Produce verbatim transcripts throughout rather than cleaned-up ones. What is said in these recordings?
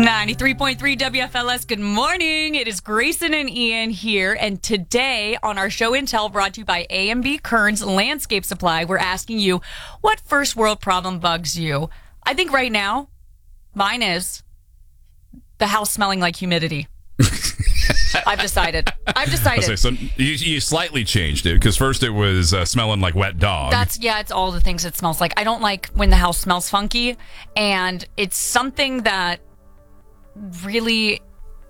ninety-three point three W F L S, good morning. It is Grayson and Ian here, and today on our show and tell, brought to you by A and B Kearns Landscape Supply, we're asking you, what first world problem bugs you? I think right now, mine is the house smelling like humidity. I've decided. I've decided. Okay, so you, you slightly changed it, because first it was uh, smelling like wet dog. That's, yeah, it's all the things it smells like. I don't like when the house smells funky, and it's something that really,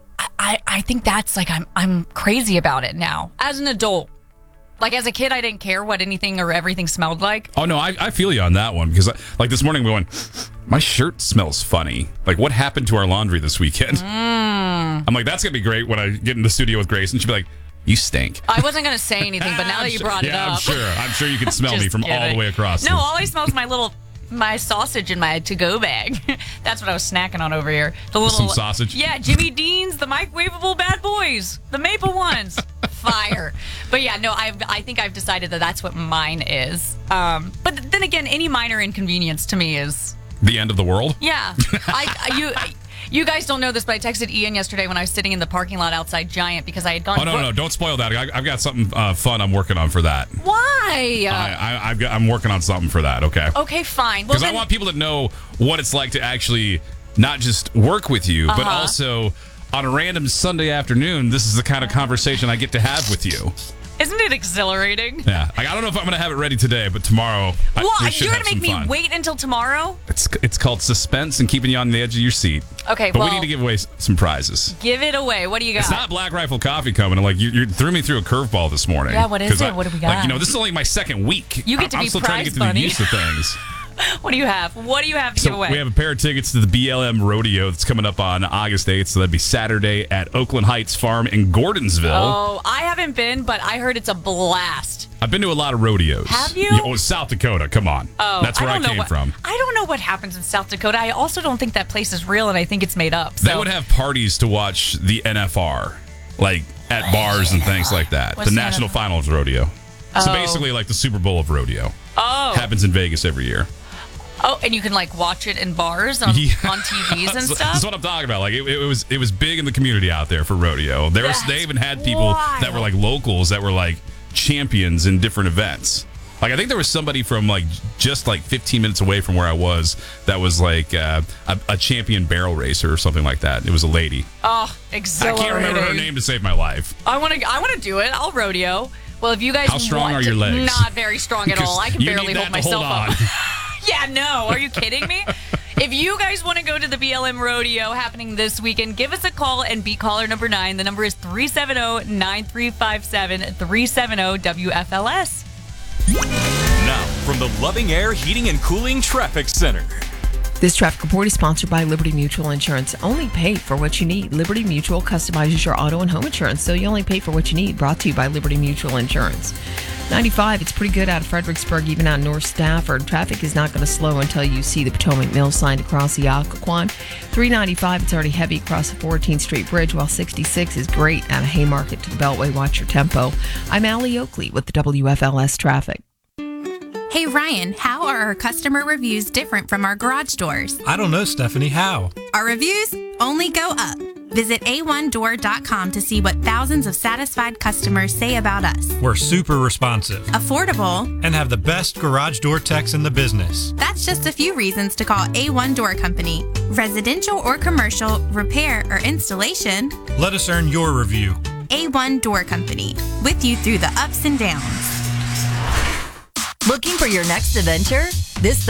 I, I think that's like, I'm I'm crazy about it now. As an adult. Like, as a kid, I didn't care what anything or everything smelled like. Oh, no, I, I feel you on that one, because, like, this morning we went, my shirt smells funny. Like, what happened to our laundry this weekend? Mm. I'm like, that's going to be great when I get in the studio with Grace, and she'll be like, you stink. I wasn't going to say anything, but now that you brought yeah, it up. I'm sure. I'm sure you can smell me from kidding. all the way across. No, all I smell is my little... my sausage in my to-go bag. That's what I was snacking on over here. The little Some sausage? Yeah, Jimmy Dean's, the microwavable bad boys, the maple ones. Fire. But yeah, no, I I think I've decided that that's what mine is. Um, but then again, any minor inconvenience to me is... the end of the world? Yeah. I, you... You guys don't know this, but I texted Ian yesterday when I was sitting in the parking lot outside Giant because I had gone... Oh, no, no, no, don't spoil that. I, I've got something uh, fun I'm working on for that. Why? I, I, I've got, I'm working on something for that, okay? Okay, fine. Well, Because I want people to know what it's like to actually not just work with you, uh-huh. but also on a random Sunday afternoon, this is the kind of conversation I get to have with you. Isn't it exhilarating? Yeah. Like, I don't know if I'm going to have it ready today, but tomorrow I, well, we should you're have going to make some me fun. wait until tomorrow? It's it's called suspense and keeping you on the edge of your seat. Okay, but well... we need to give away some prizes. Give it away. What do you got? It's not Black Rifle Coffee coming. Like, you, you threw me through a curveball this morning. Yeah, what is it? I, what do we got? Like, you know, this is only my second week. You get to I'm be still prize trying to get to bunny. the use of things. What do you have? What do you have to so give away? We have a pair of tickets to the B L M Rodeo that's coming up on August eighth. So that'd be Saturday at Oakland Heights Farm in Gordonsville. Oh, I haven't been, but I heard it's a blast. I've been to a lot of rodeos. Have you? Oh, South Dakota. Come on. Oh, that's where I, I came what, from. I don't know what happens in South Dakota. I also don't think that place is real, and I think it's made up. So. They would have parties to watch the N F R, like at bars and things like that. What's the the National N F R? Finals Rodeo. Oh. So basically, like the Super Bowl of rodeo. Oh. Happens in Vegas every year. Oh, and you can like watch it in bars on, yeah. on T Vs and so, stuff. That's what I'm talking about. Like it, it was, it was big in the community out there for rodeo. There was, they even had people wild. that were like locals that were like champions in different events. Like I think there was somebody from like just like fifteen minutes away from where I was that was like uh, a, a champion barrel racer or something like that. It was a lady. Oh, exhilarating! I can't remember her name to save my life. I want to. I want to do it. I'll rodeo. Well, if you guys how strong want are your to, legs? Not very strong at all. I can you barely need that hold myself hold up. Yeah, no. Are you kidding me? If you guys want to go to the B L M Rodeo happening this weekend, give us a call and be caller number nine. The number is three seven zero, nine three five seven, three seven zero W F L S. Now, from the Loving Air Heating and Cooling Traffic Center. This traffic report is sponsored by Liberty Mutual Insurance. Only pay for what you need. Liberty Mutual customizes your auto and home insurance, so you only pay for what you need. Brought to you by Liberty Mutual Insurance. ninety-five, it's pretty good out of Fredericksburg, even out North Stafford. Traffic is not going to slow until you see the Potomac Mill sign across the Occoquan. three ninety-five, it's already heavy across the fourteenth Street Bridge, while sixty-six is great out of Haymarket to the Beltway. Watch your tempo. I'm Allie Oakley with the W F L S traffic. Hey Ryan, how are our customer reviews different from our garage doors? I don't know, Stephanie. How? Our reviews only go up. Visit A one door dot com to see what thousands of satisfied customers say about us. We're super responsive. Affordable. And have the best garage door techs in the business. That's just a few reasons to call A one Door Company. Residential or commercial, repair or installation. Let us earn your review. A one Door Company. With you through the ups and downs. Looking for your next adventure? This